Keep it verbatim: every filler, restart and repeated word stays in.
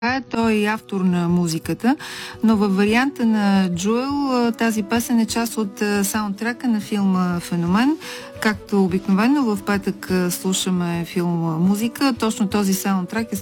Той е автор на музиката, но във варианта на Джоел тази песен е част от саундтрака на филма Феномен. Както обикновено в петък слушаме филм музика, точно този саундтрак е